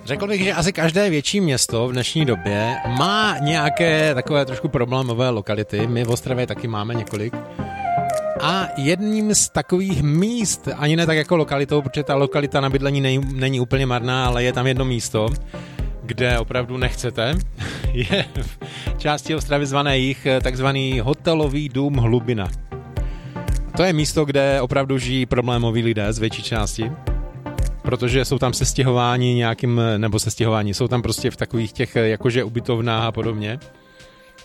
Řekl bych, že asi každé větší město v dnešní době má nějaké takové trošku problémové lokality. My v Ostravě taky máme několik. A jedním z takových míst, ani ne tak jako lokalitou, protože ta lokalita na bydlení není úplně marná, ale je tam jedno místo, kde opravdu nechcete, je v části Ostravy zvané Jih takzvaný hotelový dům Hlubina. To je místo, kde opravdu žijí problémoví lidé z větší části, protože jsou tam sestěhováni jsou tam prostě v takových těch jakože ubytovnách a podobně.